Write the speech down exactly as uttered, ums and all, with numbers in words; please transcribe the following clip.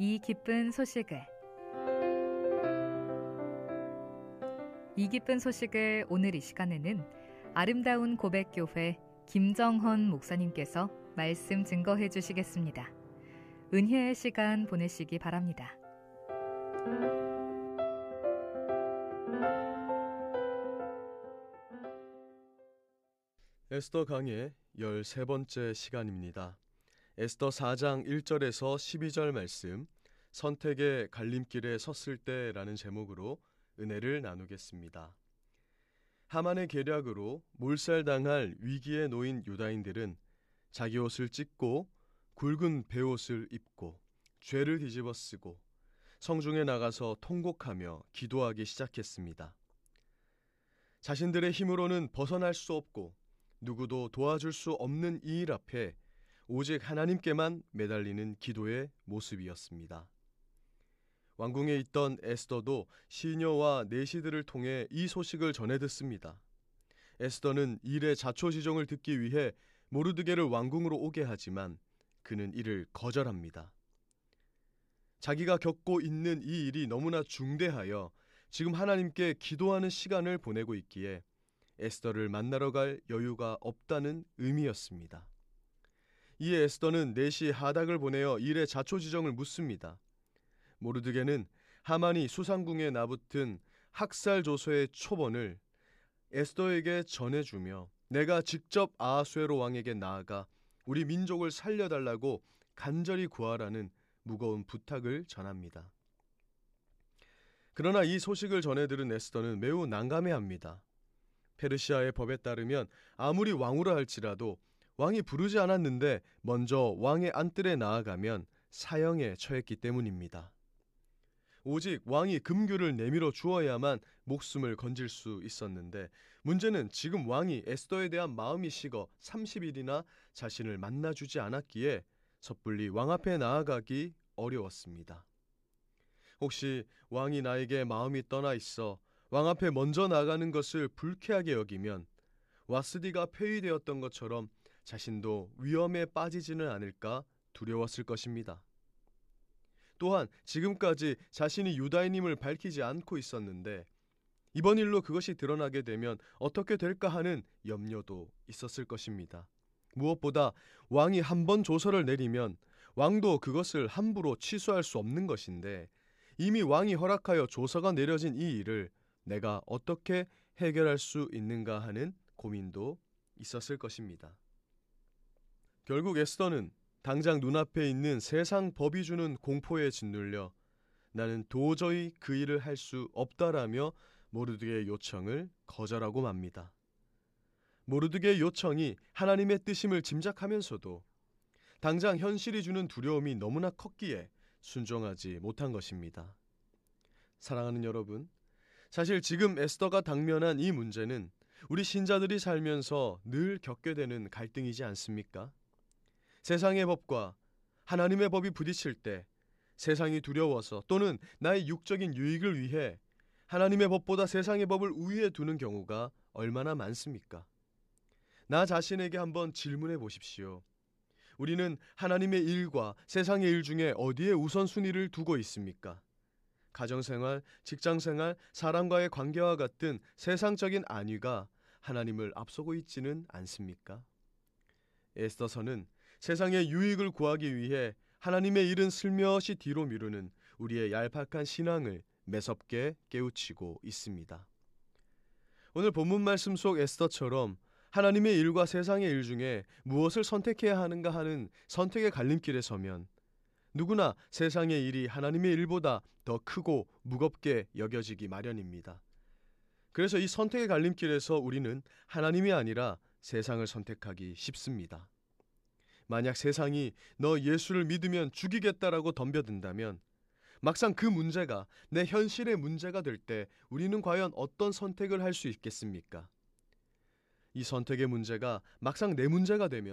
이 기쁜 소식을 이 기쁜 소식을 오늘 이 시간에는 아름다운 고백교회 김정헌 목사님께서 말씀 증거해 주시겠습니다. 은혜의 시간 보내시기 바랍니다. 에스더 강의 열세 번째 시간입니다. 에스더 사 장 일 절에서 십이 절 말씀, 선택의 갈림길에 섰을 때라는 제목으로 은혜를 나누겠습니다. 하만의 계략으로 몰살당할 위기에 놓인 유다인들은 자기 옷을 찢고 굵은 베옷을 입고 죄를 뒤집어 쓰고 성중에 나가서 통곡하며 기도하기 시작했습니다. 자신들의 힘으로는 벗어날 수 없고 누구도 도와줄 수 없는 이 일 앞에 오직 하나님께만 매달리는 기도의 모습이었습니다. 왕궁에 있던 에스더도 시녀와 내시들을 통해 이 소식을 전해 듣습니다. 에스더는 일의 자초지종을 듣기 위해 모르드게를 왕궁으로 오게 하지만 그는 이를 거절합니다. 자기가 겪고 있는 이 일이 너무나 중대하여 지금 하나님께 기도하는 시간을 보내고 있기에 에스더를 만나러 갈 여유가 없다는 의미였습니다. 이에 에스더는 내시 하닥을 보내어 일의 자초지정을 묻습니다. 모르드게는 하만이 수상궁에 나붙은 학살 조서의 초본을 에스더에게 전해주며 내가 직접 아하수에로 왕에게 나아가 우리 민족을 살려달라고 간절히 구하라는 무거운 부탁을 전합니다. 그러나 이 소식을 전해 들은 에스더는 매우 난감해합니다. 페르시아의 법에 따르면 아무리 왕후라 할지라도 왕이 부르지 않았는데 먼저 왕의 안뜰에 나아가면 사형에 처했기 때문입니다. 오직 왕이 금규를 내밀어 주어야만 목숨을 건질 수 있었는데 문제는 지금 왕이 에스더에 대한 마음이 식어 삼십 일이나 자신을 만나주지 않았기에 섣불리 왕 앞에 나아가기 어려웠습니다. 혹시 왕이 나에게 마음이 떠나 있어 왕 앞에 먼저 나가는 것을 불쾌하게 여기면 와스디가 폐위되었던 것처럼 자신도 위험에 빠지지는 않을까 두려웠을 것입니다. 또한 지금까지 자신이 유다인임을 밝히지 않고 있었는데 이번 일로 그것이 드러나게 되면 어떻게 될까 하는 염려도 있었을 것입니다. 무엇보다 왕이 한 번 조서를 내리면 왕도 그것을 함부로 취소할 수 없는 것인데 이미 왕이 허락하여 조서가 내려진 이 일을 내가 어떻게 해결할 수 있는가 하는 고민도 있었을 것입니다. 결국 에스더는 당장 눈앞에 있는 세상 법이 주는 공포에 짓눌려 나는 도저히 그 일을 할 수 없다라며 모르드게의 요청을 거절하고 맙니다. 모르드게의 요청이 하나님의 뜻임을 짐작하면서도 당장 현실이 주는 두려움이 너무나 컸기에 순종하지 못한 것입니다. 사랑하는 여러분, 사실 지금 에스더가 당면한 이 문제는 우리 신자들이 살면서 늘 겪게 되는 갈등이지 않습니까? 세상의 법과 하나님의 법이 부딪힐 때 세상이 두려워서 또는 나의 육적인 유익을 위해 하나님의 법보다 세상의 법을 우위에 두는 경우가 얼마나 많습니까? 나 자신에게 한번 질문해 보십시오. 우리는 하나님의 일과 세상의 일 중에 어디에 우선순위를 두고 있습니까? 가정생활, 직장생활, 사람과의 관계와 같은 세상적인 안위가 하나님을 앞서고 있지는 않습니까? 에스더서는 세상의 유익을 구하기 위해 하나님의 일은 슬며시 뒤로 미루는 우리의 얄팍한 신앙을 매섭게 깨우치고 있습니다. 오늘 본문 말씀 속 에스더처럼 하나님의 일과 세상의 일 중에 무엇을 선택해야 하는가 하는 선택의 갈림길에 서면 누구나 세상의 일이 하나님의 일보다 더 크고 무겁게 여겨지기 마련입니다. 그래서 이 선택의 갈림길에서 우리는 하나님이 아니라 세상을 선택하기 쉽습니다. 만약 세상이 너 예수를 믿으면 죽이겠다라고 덤벼든다면 막상 그 문제가 내 현실의 문제가 될 때 우리는 과연 어떤 선택을 할 수 있겠습니까? 이 선택의 문제가 막상 내 문제가 되면